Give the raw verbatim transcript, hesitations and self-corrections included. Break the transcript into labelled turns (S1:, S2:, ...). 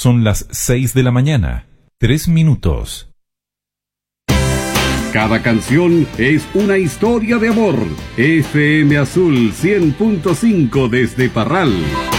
S1: Son las seis de la mañana, tres minutos.
S2: Cada canción es una historia de amor. F M Azul cien punto cinco desde Parral.